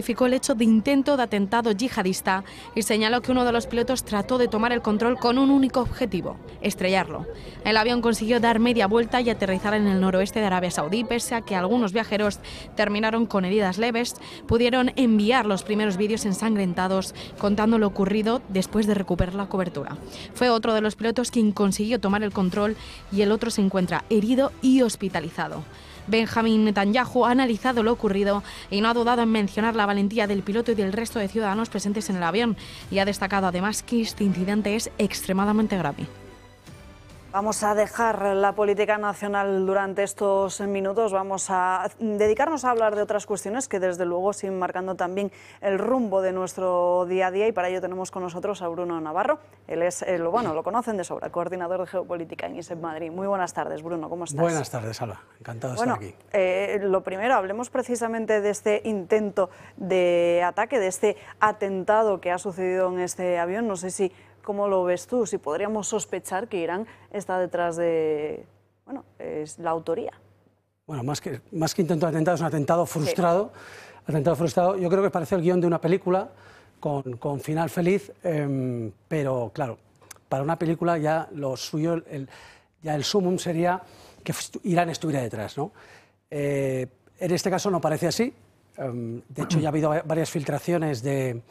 calificó el hecho de intento de atentado yihadista y señaló que uno de los pilotos trató de tomar el control con un único objetivo: estrellarlo. El avión consiguió dar media vuelta y aterrizar en el noroeste de Arabia Saudí. Pese a que algunos viajeros terminaron con heridas leves, pudieron enviar los primeros vídeos ensangrentados contando lo ocurrido después de recuperar la cobertura. Fue otro de los pilotos quien consiguió tomar el control y el otro se encuentra herido y hospitalizado. Benjamin Netanyahu ha analizado lo ocurrido y no ha dudado en mencionar la valentía del piloto y del resto de ciudadanos presentes en el avión, y ha destacado además que este incidente es extremadamente grave. Vamos a dejar la política nacional durante estos minutos, vamos a dedicarnos a hablar de otras cuestiones que desde luego siguen marcando también el rumbo de nuestro día a día, y para ello tenemos con nosotros a Bruno Navarro. Él es, lo conocen de sobra, coordinador de geopolítica en ISEP Madrid. Muy buenas tardes, Bruno, ¿cómo estás? Buenas tardes, Alba, encantado de estar aquí. Lo primero, hablemos precisamente de este intento de ataque, de este atentado que ha sucedido en este avión. No sé si ¿cómo lo ves tú? Si podríamos sospechar que Irán está detrás de, es la autoría. Bueno, más que intento de atentado, es un atentado frustrado. Sí. Atentado frustrado. Yo creo que parece el guión de una película con final feliz, pero claro, para una película ya lo suyo, el sumum sería que Irán estuviera detrás, ¿no? En este caso no parece así. De hecho, ya ha habido varias filtraciones de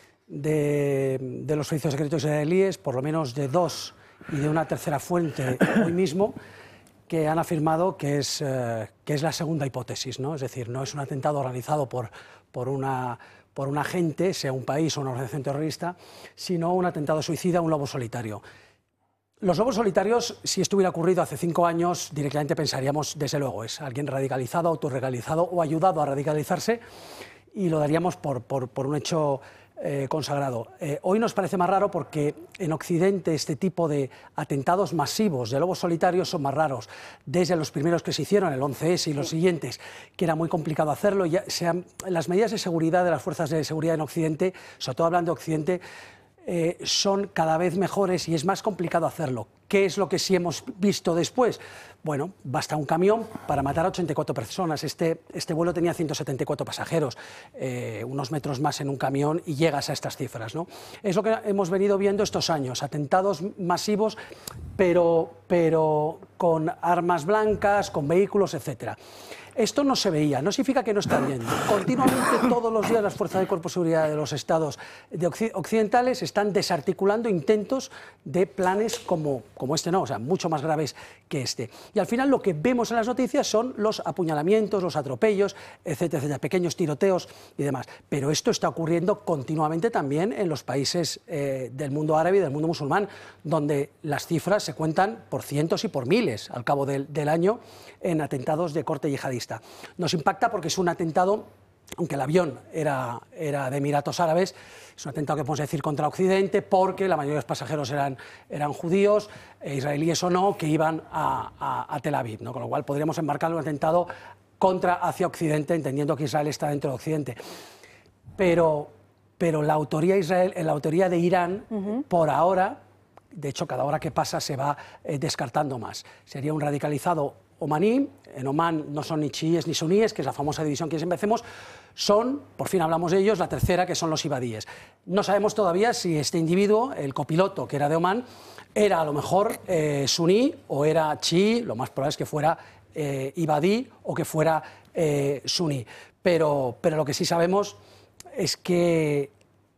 los servicios secretos israelíes, por lo menos de dos y de una tercera fuente hoy mismo, que han afirmado que es la segunda hipótesis, ¿no? Es decir, no es un atentado organizado por un agente, sea un país o una organización terrorista, sino un atentado suicida, un lobo solitario. Los lobos solitarios, si esto hubiera ocurrido hace 5 años, directamente pensaríamos, desde luego, es alguien radicalizado, autorradicalizado o ayudado a radicalizarse, y lo daríamos por un hecho consagrado. Hoy nos parece más raro porque en Occidente este tipo de atentados masivos de lobos solitarios son más raros. Desde los primeros que se hicieron, el 11S y los siguientes, que era muy complicado hacerlo, las medidas de seguridad de las fuerzas de seguridad en Occidente, sobre todo hablando de Occidente, son cada vez mejores y es más complicado hacerlo. ¿Qué es lo que sí hemos visto después? Bueno, basta un camión para matar a 84 personas. Este vuelo tenía 174 pasajeros, unos metros más en un camión y llegas a estas cifras, ¿no? Es lo que hemos venido viendo estos años, atentados masivos, pero con armas blancas, con vehículos, etcétera. Esto no se veía, no significa que no está viendo. Continuamente, todos los días, las fuerzas de cuerpo de seguridad de los estados occidentales están desarticulando intentos de planes como este, no, o sea, mucho más graves que este. Y al final lo que vemos en las noticias son los apuñalamientos, los atropellos, etcétera, etcétera, pequeños tiroteos y demás. Pero esto está ocurriendo continuamente también en los países del mundo árabe y del mundo musulmán, donde las cifras se cuentan por cientos y por miles al cabo del año en atentados de corte yihadista. Nos impacta porque es un atentado, aunque el avión era de Emiratos Árabes, es un atentado que podemos decir contra Occidente, porque la mayoría de los pasajeros eran judíos, israelíes o no, que iban a Tel Aviv, ¿no? Con lo cual podríamos enmarcarlo en un atentado hacia Occidente, entendiendo que Israel está dentro de Occidente. Pero la autoría de Irán, por ahora, de hecho cada hora que pasa se va descartando más. Sería un radicalizado omaní. En Omán no son ni chiíes ni suníes, que es la famosa división que siempre hacemos, son, por fin hablamos de ellos, la tercera, que son los ibadíes. No sabemos todavía si este individuo, el copiloto que era de Omán, era a lo mejor suní o era chií, lo más probable es que fuera ibadí o que fuera suní. Pero lo que sí sabemos es que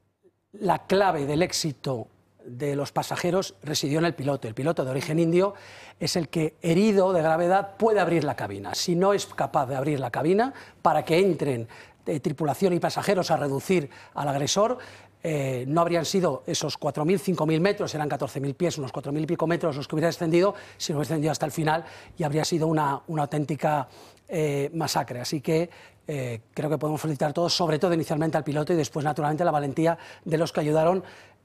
la clave del éxito de los pasajeros residió en el piloto. El piloto de origen indio es el que, herido de gravedad, puede abrir la cabina. Si no es capaz de abrir la cabina para que entren tripulación y pasajeros a reducir al agresor, no habrían sido esos 4.000, 5.000 metros, eran 14.000 pies, unos 4.000 y pico metros los que hubiera descendido, si no hubiera descendido hasta el final, y habría sido una auténtica masacre. Así que creo que podemos felicitar a todos, sobre todo inicialmente al piloto y después, naturalmente, la valentía de los que ayudaron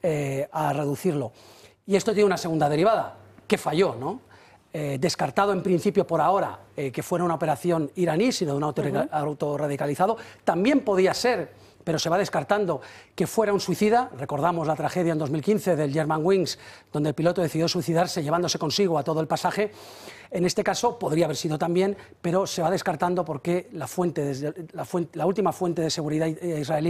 a reducirlo. Y esto tiene una segunda derivada, que falló, ¿no? Descartado en principio por ahora que fuera una operación iraní, sino de un autorradicalizado. También podía ser, pero se va descartando, que fuera un suicida. Recordamos la tragedia en 2015 del Germanwings, donde el piloto decidió suicidarse llevándose consigo a todo el pasaje. En este caso podría haber sido también, pero se va descartando porque la última fuente de seguridad israelí